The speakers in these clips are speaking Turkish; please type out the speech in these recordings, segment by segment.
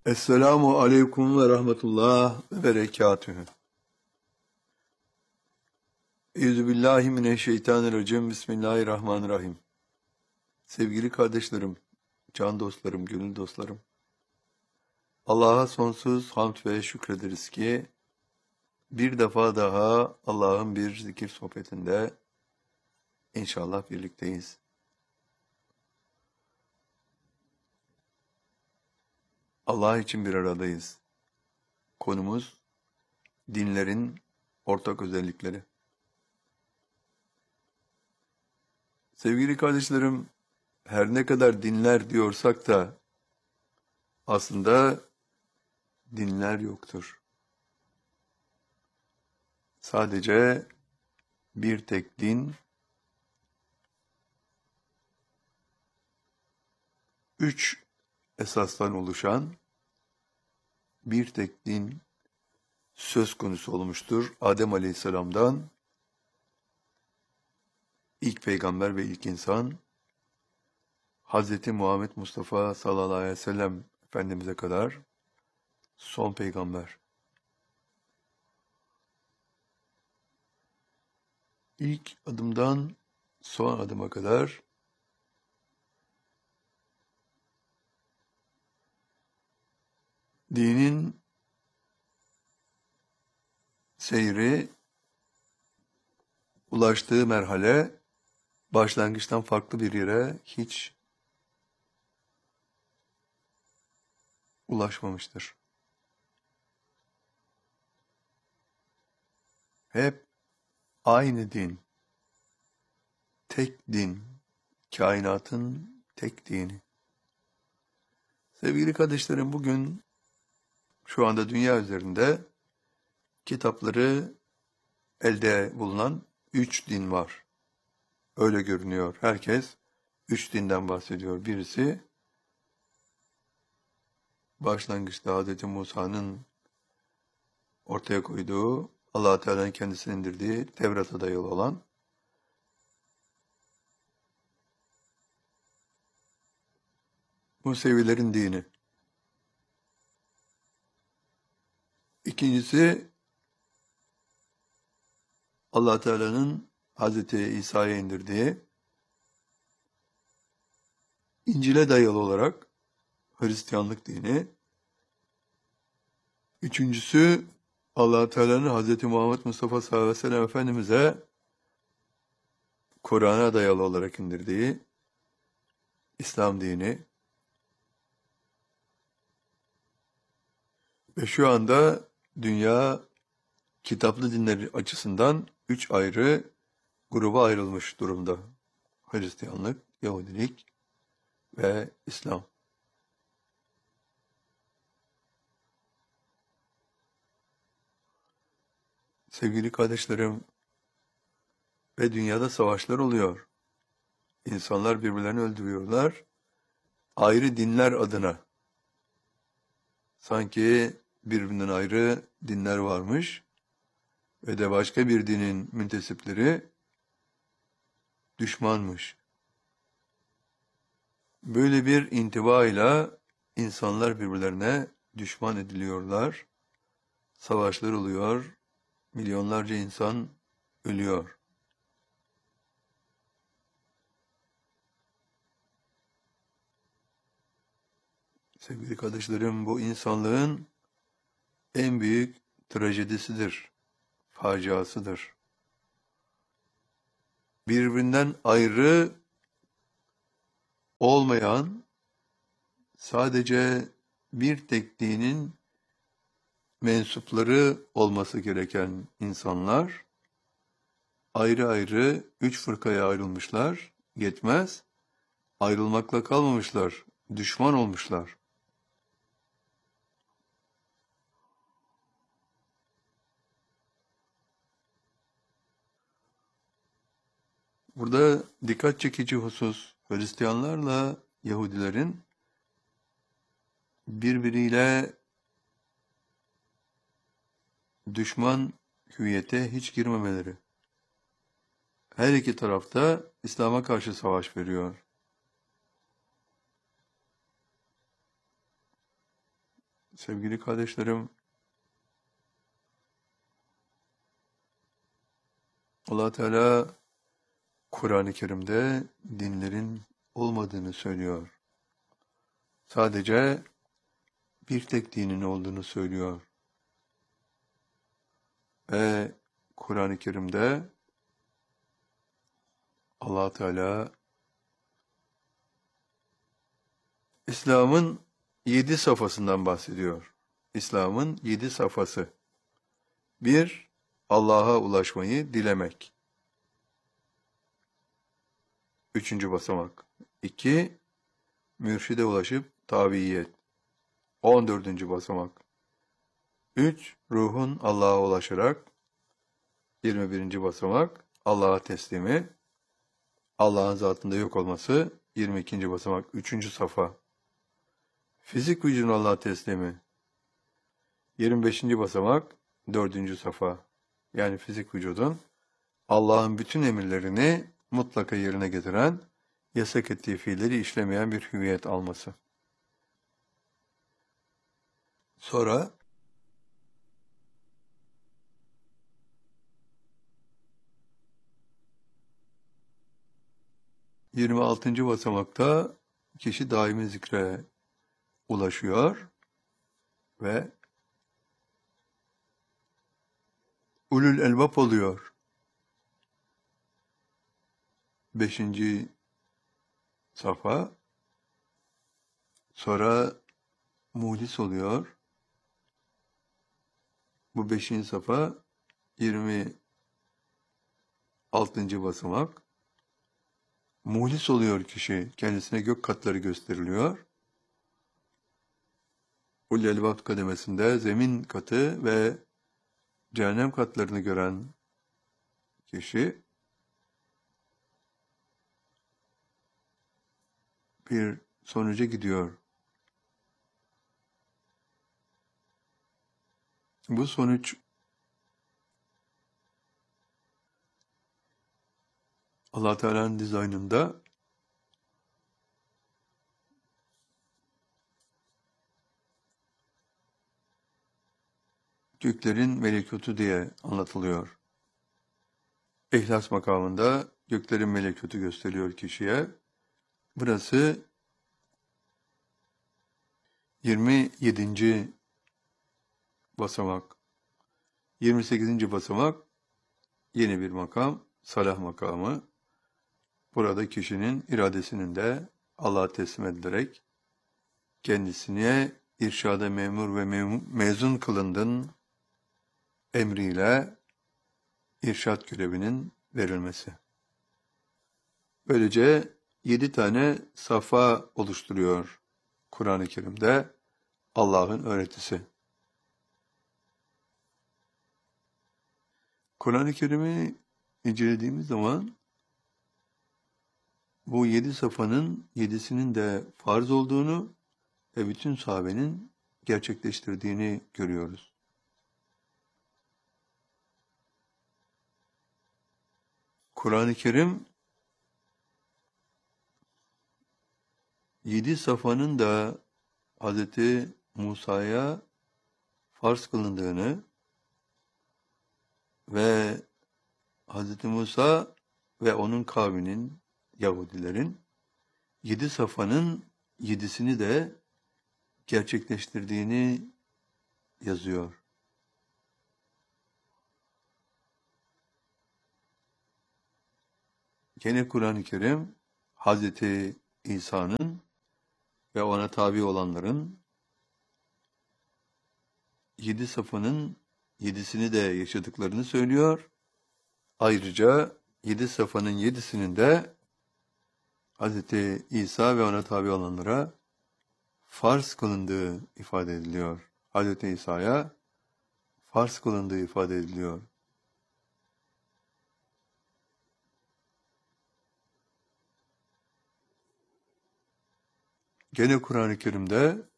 Esselamu aleyküm ve rahmetullah ve berekatühü. Euzubillahimineşşeytanirracim. Bismillahirrahmanirrahim. Sevgili kardeşlerim, can dostlarım, gönül dostlarım. Allah'a sonsuz hamd ve şükrederiz ki bir defa daha Allah'ın bir zikir sohbetinde inşallah birlikteyiz. Allah için bir aradayız. Konumuz dinlerin ortak özellikleri. Sevgili kardeşlerim, her ne kadar dinler diyorsak da aslında dinler yoktur. Sadece bir tek din, 3 esasdan oluşan bir tek din söz konusu olmuştur. Adem Aleyhisselam'dan ilk peygamber ve ilk insan, Hz. Muhammed Mustafa sallallahu aleyhi ve sellem Efendimiz'e kadar son peygamber. İlk adımdan son adıma kadar dinin seyri, ulaştığı merhale başlangıçtan farklı bir yere hiç ulaşmamıştır. Hep aynı din, tek din, kainatın tek dini. Sevgili kardeşlerim, bugün şu anda dünya üzerinde kitapları elde bulunan 3 din var. Öyle görünüyor. Herkes 3 dinden bahsediyor. Birisi başlangıçta Hz. Musa'nın ortaya koyduğu, Allah-u Teala'nın kendisine indirdiği Tevrat'a dayalı olan Musevilerin dini. İkincisi Allah Teala'nın Hz. İsa'ya indirdiği İncil'e dayalı olarak Hristiyanlık dini. Üçüncüsü Allah Teala'nın Hz. Muhammed Mustafa sallallahu aleyhi ve sellem Efendimiz'e Kur'an'a dayalı olarak indirdiği İslam dini. Ve şu anda dünya kitaplı dinler açısından 3 ayrı gruba ayrılmış durumda. Hristiyanlık, Yahudilik ve İslam. Sevgili kardeşlerim, ve dünyada savaşlar oluyor. İnsanlar birbirlerini öldürüyorlar. Ayrı dinler adına. Sanki birbirinden ayrı dinler varmış ve de başka bir dinin müntesipleri düşmanmış. Böyle bir intibayla insanlar birbirlerine düşman ediliyorlar. Savaşlar oluyor. Milyonlarca insan ölüyor. Sevgili kardeşlerim, bu insanlığın en büyük trajedisidir, faciasıdır. Birbirinden ayrı olmayan, sadece bir tek dinin mensupları olması gereken insanlar, ayrı ayrı 3 fırkaya ayrılmışlar, yetmez, ayrılmakla kalmamışlar, düşman olmuşlar. Burada dikkat çekici husus, Hristiyanlarla Yahudilerin birbiriyle düşman hüviyete hiç girmemeleri. Her iki tarafta İslam'a karşı savaş veriyor. Sevgili kardeşlerim, Allah Teala Kur'an-ı Kerim'de dinlerin olmadığını söylüyor. Sadece bir tek dinin olduğunu söylüyor. Ve Kur'an-ı Kerim'de Allah Teala İslam'ın 7 safhasından bahsediyor. İslam'ın 7 safhası. 1. Allah'a ulaşmayı dilemek. 3. basamak. 2. Mürşide ulaşıp tabiyet. 14. basamak. 3. Ruhun Allah'a ulaşarak. 21. basamak. Allah'a teslimi. Allah'ın zatında yok olması. 22. basamak. 3. safa. Fizik vücudun Allah'a teslimi. 25. basamak. 4. safa. Yani fizik vücudun Allah'ın bütün emirlerini mutlaka yerine getiren, yasak ettiği fiilleri işlemeyen bir hüviyet alması. Sonra 26. basamakta kişi daimi zikre ulaşıyor ve ulul elbap oluyor. 5. safa. Sonra muhlis oluyor. Bu 5. safa 26. basamak. Muhlis oluyor kişi. Kendisine gök katları gösteriliyor. Ulul elbap kademesinde zemin katı ve cehennem katlarını gören kişi bir sonuca gidiyor. Bu sonuç Allah Teala'nın dizaynında göklerin melekutu diye anlatılıyor. İhlas makamında göklerin melekutu gösteriyor kişiye. Burası 27. basamak. 28. basamak yeni bir makam, salah makamı. Burada kişinin iradesinin de Allah'a teslim edilerek kendisine irşada memur ve mezun kılındın emriyle irşad görevinin verilmesi. Böylece 7 tane safa oluşturuyor Kur'an-ı Kerim'de Allah'ın öğretisi. Kur'an-ı Kerim'i incelediğimiz zaman bu 7 safanın 7'sinin de farz olduğunu ve bütün sahabenin gerçekleştirdiğini görüyoruz. Kur'an-ı Kerim 7 safanın da Hz. Musa'ya farz kılındığını ve Hz. Musa ve onun kavminin, Yahudilerin 7 safanın 7'sini de gerçekleştirdiğini yazıyor. Gene Kur'an-ı Kerim Hz. İsa'nın ve ona tabi olanların 7 safanın 7'sini de yaşadıklarını söylüyor. Ayrıca 7 safanın 7'sinin de Hz. İsa ve ona tabi olanlara farz kılındığı ifade ediliyor. Hz. İsa'ya farz kılındığı ifade ediliyor. Gene Kur'an-ı Kerim'de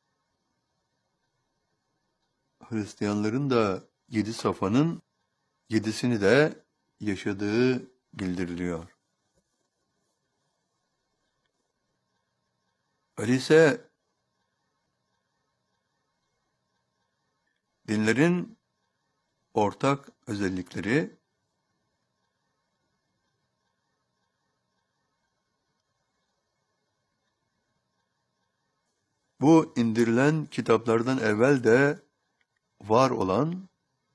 Hristiyanların da 7 safanın 7'sini de yaşadığı bildiriliyor. Öyleyse dinlerin ortak özellikleri, bu indirilen kitaplardan evvel de var olan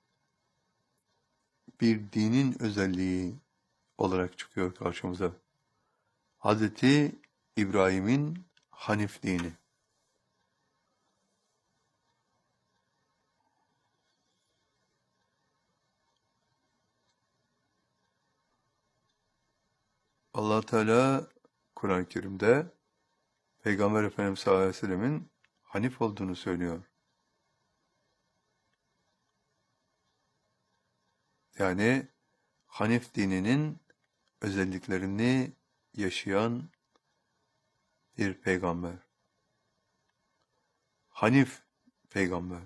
bir dinin özelliği olarak çıkıyor karşımıza. Hazreti İbrahim'in Hanif dini. Allah Teala Kur'an-ı Kerim'de Peygamber Efendimiz sallallahu aleyhi ve sellemin Hanif olduğunu söylüyor. Yani Hanif dininin özelliklerini yaşayan bir peygamber. Hanif peygamber.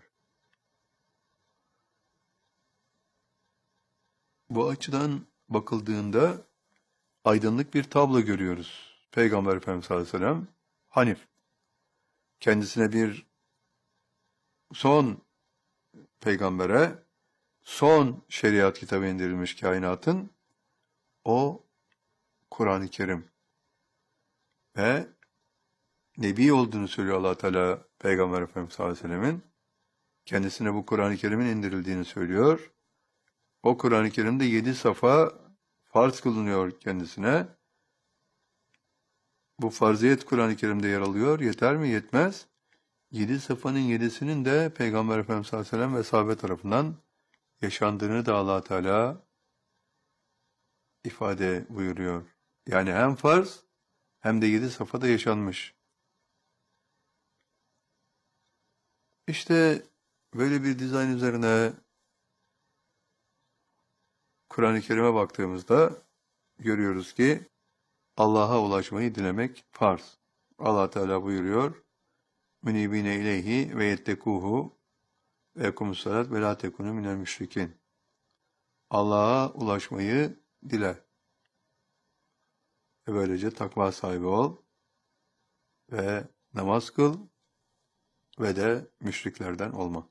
Bu açıdan bakıldığında aydınlık bir tablo görüyoruz. Peygamber Efendimiz sallallahu aleyhi ve sellem Hanif. Kendisine bir son peygambere son şeriat kitabı indirilmiş kainatın, o Kur'an-ı Kerim. Ve Nebi olduğunu söylüyor Allah Teala Peygamber Efendimiz sallallahu aleyhi ve sellemin. Kendisine bu Kur'an-ı Kerim'in indirildiğini söylüyor. O Kur'an-ı Kerim'de 7 safa farz kılınıyor kendisine. Bu farziyet Kur'an-ı Kerim'de yer alıyor. Yeter mi? Yetmez. 7 safanın 7'sinin de Peygamber Efendimiz sallallahu aleyhi ve sellem ve sahabe tarafından yaşandığını da Allah Teala ifade buyuruyor. Yani hem farz hem de 7 safhada yaşanmış. İşte böyle bir dizayn üzerine Kur'an-ı Kerim'e baktığımızda görüyoruz ki Allah'a ulaşmayı dilemek farz. Allah Teala buyuruyor: "Münibine ileyhi ve yettekuhu ve yekumussalat ve la tekunu minel müşrikin." Allah'a ulaşmayı dile. Ve böylece takva sahibi ol ve namaz kıl ve de müşriklerden olma.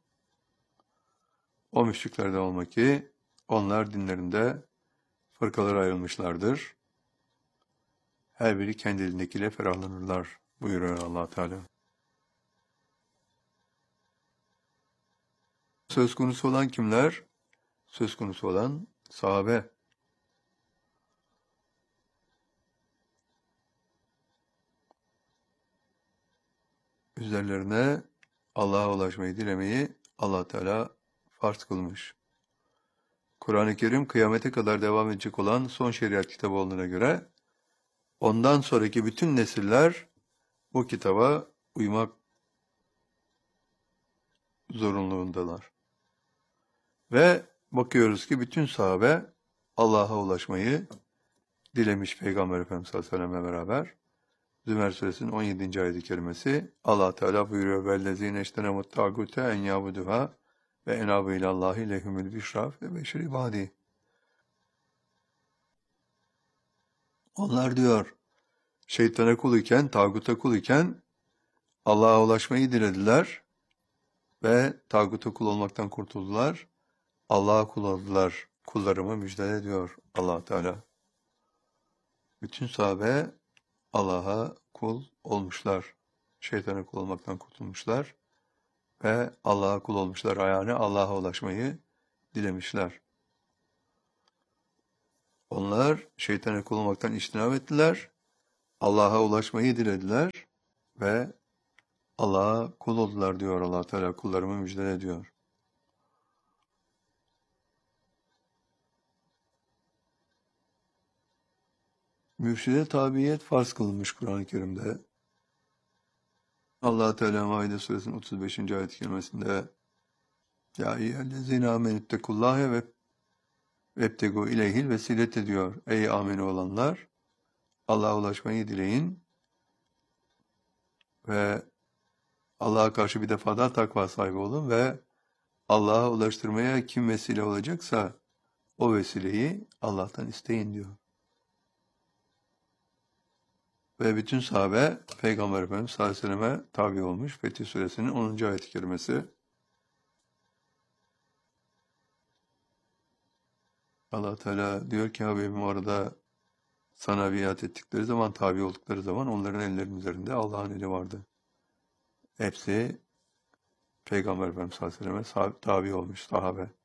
O müşriklerden olma ki onlar dinlerinde fırkalara ayrılmışlardır. Her biri kendi elindekiyle ferahlanırlar buyuruyor Allah Teala. Söz konusu olan kimler? Söz konusu olan sahabe. Üzerlerine Allah'a ulaşmayı dilemeyi Allah Teala farz kılmış. Kur'an-ı Kerim kıyamete kadar devam edecek olan son şeriat kitabı olduğuna göre ondan sonraki bütün nesiller bu kitaba uymak zorunluluğundalar. Ve bakıyoruz ki bütün sahabe Allah'a ulaşmayı dilemiş Peygamber Efendimiz sallallahu aleyhi ve sellem'le beraber. Zümer suresinin 17. ayet-i kerimesi Allah Teala buyuruyor: "Vellezîne iştenemut tâgûte en yâbuduhâ ve enâbu ilallâhi lehumul büşrâ ve beşir ibâdî." Onlar diyor, şeytana kul iken, tağuta kul iken Allah'a ulaşmayı dilediler ve tağuta kul olmaktan kurtuldular. Allah'a kul oldular. Kullarımı müjdele diyor Allah Teala. Bütün sahabe Allah'a kul olmuşlar. Şeytana kul olmaktan kurtulmuşlar ve Allah'a kul olmuşlar. Yani Allah'a ulaşmayı dilemişler. Onlar şeytana kul olmaktan içtinab ettiler. Allah'a ulaşmayı dilediler ve Allah'a kul oldular diyor Allah Teala. Kullarımı müjdele ediyor. Mürşide tabiyet farz kılınmış Kur'an-ı Kerim'de. Allah Teala Maide suresinin 35. ayet-i kerimesinde "Ya eyyühellezîne âmenüttekullâhe ve vebtegû ileyhil vesilete" diyor. Ey ameni olanlar, Allah'a ulaşmayı dileyin ve Allah'a karşı bir defa daha takva sahibi olun ve Allah'a ulaştırmaya kim vesile olacaksa o vesileyi Allah'tan isteyin diyor. Ve bütün sahabe Peygamber Efendimiz sallallahu aleyhi ve selleme tabi olmuş. Fetih suresinin 10. ayet-i kerimesi. Allah Teala diyor ki Habibim orada sana biat ettikleri zaman, tabi oldukları zaman onların ellerinin üzerinde Allah'ın eli vardı. Hepsi Peygamber Efendimiz sallallahu aleyhi ve selleme tabi olmuş sahabe.